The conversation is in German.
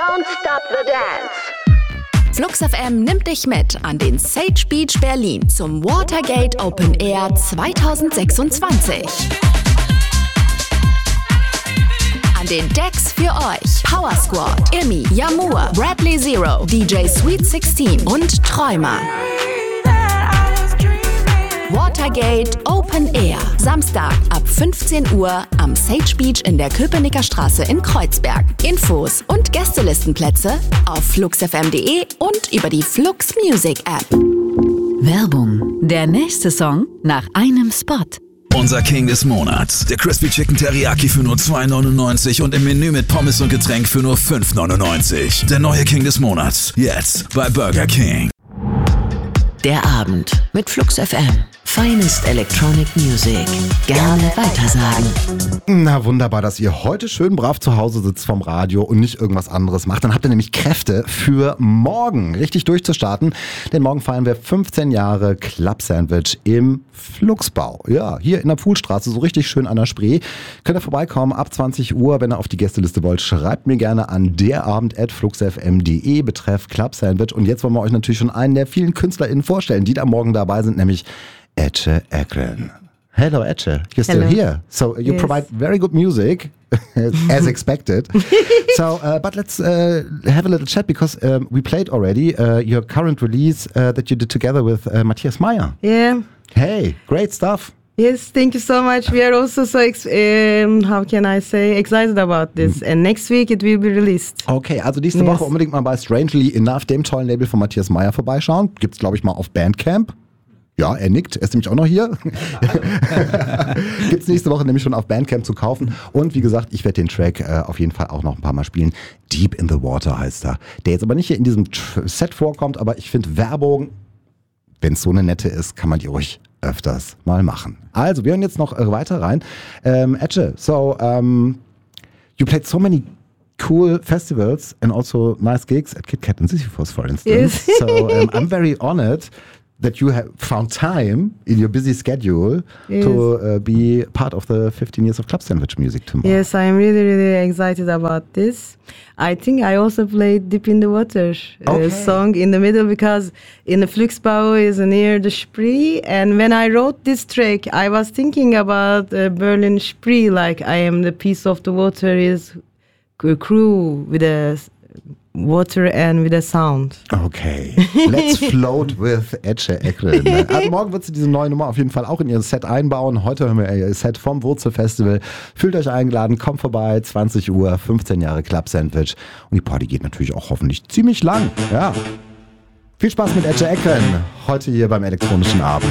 Don't stop the dance. Flux FM nimmt dich mit an den Sage Beach Berlin zum Watergate Open Air 2026. An den Decks für euch Power Squad, Immi, Yamur, Bradley Zero, DJ Sweet 16 und Träumer. Watergate Open Air. Samstag ab 15 Uhr am Sage Beach in der Köpenicker Straße in Kreuzberg. Infos und Gästelistenplätze auf fluxfm.de und über die Flux Music App. Werbung. Der nächste Song nach einem Spot. Unser King des Monats. Der Crispy Chicken Teriyaki für nur $2,99 und im Menü mit Pommes und Getränk für nur $5,99. Der neue King des Monats. Jetzt bei Burger King. Der Abend mit Flux FM. Finest Electronic Music. Gerne weitersagen. Na wunderbar, dass ihr heute schön brav zu Hause sitzt vom Radio und nicht irgendwas anderes macht. Dann habt ihr nämlich Kräfte für morgen richtig durchzustarten. Denn morgen feiern wir 15 Jahre Club Sandwich im Fluxbau. Ja, hier in der Pfuhlstraße, so richtig schön an der Spree. Könnt ihr vorbeikommen ab 20 Uhr. Wenn ihr auf die Gästeliste wollt, schreibt mir gerne an derabend@fluxfm.de betreff Club Sandwich. Und jetzt wollen wir euch natürlich schon einen der vielen KünstlerInnen vorstellen, die da morgen dabei sind, nämlich Ece Ekren. Hello, Ece. You're still here. So you provide very good music, as expected. So, but let's have a little chat because we played already your current release that you did together with Matthias Meyer. Yeah. Hey, great stuff. Yes, thank you so much. We are also so, how can I say, excited about this. And next week it will be released. Okay, also nächste Woche unbedingt mal bei Strangely Enough, dem tollen Label von Matthias Meyer, vorbeischauen. Gibt's, glaube ich, mal auf Bandcamp. Ja, er nickt, er ist nämlich auch noch hier. Gibt's nächste Woche nämlich schon auf Bandcamp zu kaufen. Und wie gesagt, ich werde den Track auf jeden Fall auch noch ein paar Mal spielen. Deep in the Water heißt er. Der jetzt aber nicht hier in diesem Set vorkommt, aber ich finde Werbung, wenn es so eine nette ist, kann man die ruhig öfters mal machen. Also, wir hören jetzt noch weiter rein. Ece, so, you played so many cool festivals and also nice gigs at Kit Kat and Sisyphus, for instance. Yes. So, I'm very honored that you have found time in your busy schedule to be part of the 15 years of Club Sandwich music tomorrow. Yes, I'm really, really excited about this. I think I also played Deep in the Water song in the middle because in the Fluxbau is near the Spree. And when I wrote this track, I was thinking about Berlin Spree, like I am the piece of the water is crew with a water and with a sound. Okay, let's float with Ece Ekren. Also morgen wird sie diese neue Nummer auf jeden Fall auch in ihr Set einbauen. Heute hören wir ihr Set vom Wurzelfestival. Fühlt euch eingeladen, kommt vorbei, 20 Uhr, 15 Jahre Club Sandwich. Und die Party geht natürlich auch hoffentlich ziemlich lang. Ja. Viel Spaß mit Ece Ekren heute hier beim elektronischen Abend.